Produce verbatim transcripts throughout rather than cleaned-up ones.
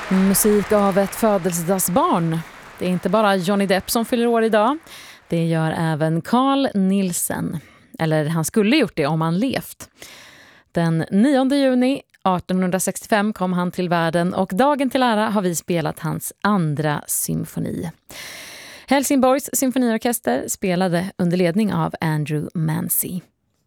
Musik av ett födelsedagsbarn. Det är inte bara Johnny Depp som fyller år idag. Det gör även Carl Nielsen. Eller han skulle gjort det om han levt. Den nionde juni artonhundrasextiofem kom han till världen och dagen till ära har vi spelat hans andra symfoni. Helsingborgs symfoniorkester spelade under ledning av Andrew Mancy.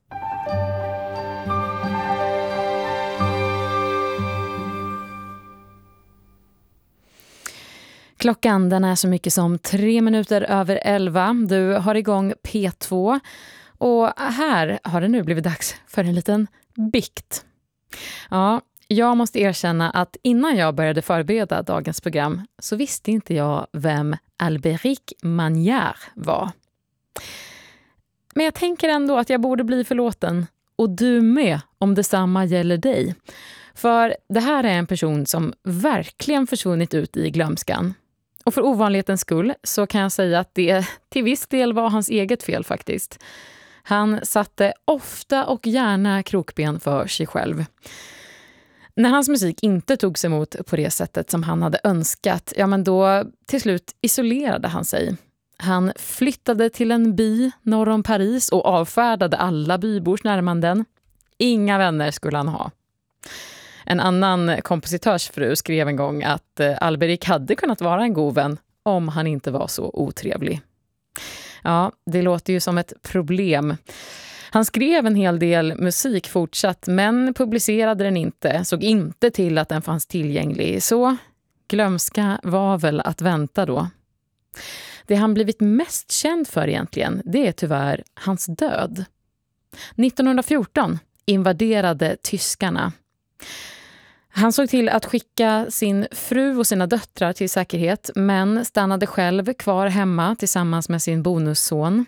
Klockan den är så mycket som tre minuter över elva. Du har igång P två och här har det nu blivit dags för en liten bikt. Ja, jag måste erkänna att innan jag började förbereda dagens program så visste inte jag vem Albéric Magnard var. Men jag tänker ändå att jag borde bli förlåten och du med om detsamma gäller dig. För det här är en person som verkligen försvunnit ut i glömskan. Och för ovanlighetens skull så kan jag säga att det till viss del var hans eget fel faktiskt. Han satte ofta och gärna krokben för sig själv. När hans musik inte togs emot på det sättet som han hade önskat, ja men då till slut isolerade han sig. Han flyttade till en by norr om Paris och avfärdade alla bybors närmanden. Inga vänner skulle han ha. En annan kompositörsfru skrev en gång att Albéric hade kunnat vara en god vän om han inte var så otrevlig. Ja, det låter ju som ett problem. Han skrev en hel del musik fortsatt men publicerade den inte, såg inte till att den fanns tillgänglig. Så glömska var väl att vänta då. Det han blivit mest känd för egentligen, det är tyvärr hans död. nittonhundrafjorton invaderade tyskarna. Han såg till att skicka sin fru och sina döttrar till säkerhet men stannade själv kvar hemma tillsammans med sin bonusson.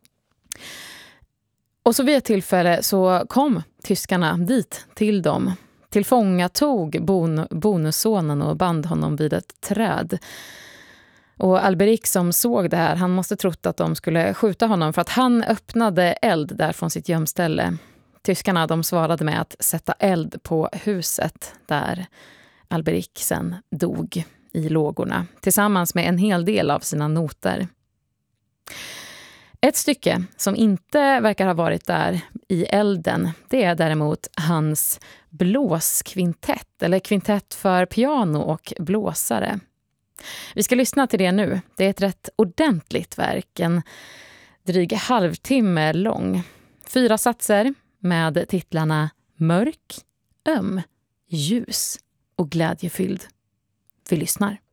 Och så vid ett tillfälle så kom tyskarna dit till dem. Tillfångatog bon- bonussonen och band honom vid ett träd. Och Albéric som såg det här, han måste trott att de skulle skjuta honom för att han öppnade eld där från sitt gömställe. Tyskarna de svarade med att sätta eld på huset där Albéric sen dog i lågorna tillsammans med en hel del av sina noter. Ett stycke som inte verkar ha varit där i elden, det är däremot hans blåskvintett eller kvintett för piano och blåsare. Vi ska lyssna till det nu. Det är ett rätt ordentligt verk, en dryg halvtimme lång. Fyra satser med titlarna Mörk, öm, ljus och glädjefylld. Vi lyssnar.